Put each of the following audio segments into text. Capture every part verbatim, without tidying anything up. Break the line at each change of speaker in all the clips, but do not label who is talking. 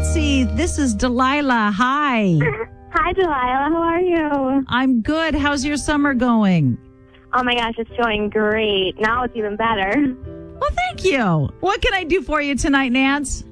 Nancy. This is Delilah. Hi.
Hi, Delilah. How are you?
I'm good. How's your summer going?
Oh, my gosh, it's going great. Now it's even better.
Well, thank you. What can I do for you tonight, Nance?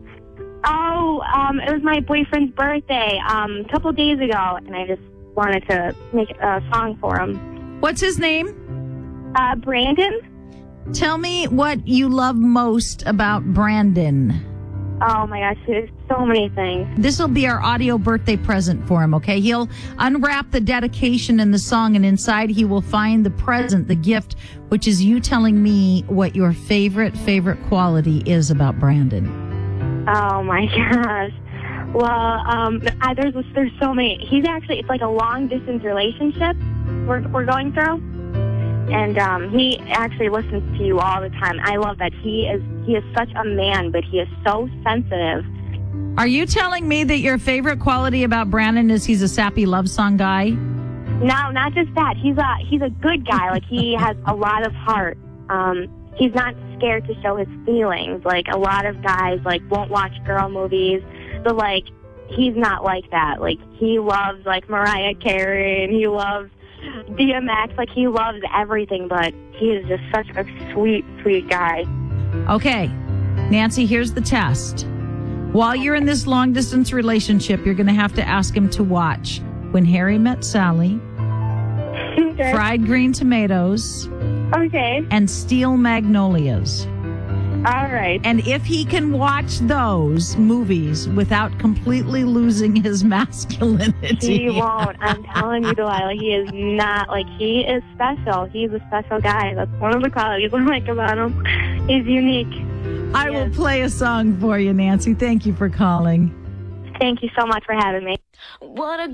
Oh, um, it was my boyfriend's birthday um, a couple days ago, and I just wanted to make a song for him.
What's his name?
Uh, Brandon?
Tell me what you love most about Brandon.
Oh, my gosh, there's so many things.
This will be our audio birthday present for him, okay? He'll unwrap the dedication and the song, and inside he will find the present, the gift, which is you telling me what your favorite, favorite quality is about Brandon.
Oh, my gosh. Well, um, I, there's there's so many. He's actually, it's like a long-distance relationship we're, we're going through. And um, he actually listens to you all the time. I love that. He is he is such a man, but he is so sensitive.
Are you telling me that your favorite quality about Brandon is he's a sappy love song guy?
No, not just that. He's a he's a good guy. Like, he has a lot of heart. Um, he's not scared to show his feelings. Like, a lot of guys like won't watch girl movies, but like he's not like that. Like, he loves like Mariah Carey, and he loves D M X. Like, he loves everything, but he is just such a sweet, sweet guy.
Okay, Nancy, here's the test. While you're in this long-distance relationship, you're going to have to ask him to watch When Harry Met Sally,
Okay.
Fried Green Tomatoes,
Okay.
and Steel Magnolias.
All right.
And if he can watch those movies without completely losing his masculinity.
He won't. I'm telling you, Delilah, he is not, like, he is special. He's a special guy. That's one of the qualities I like about him. He's unique.
I will play a song for you, Nancy. Thank you for calling.
Thank you so much for having me.
What a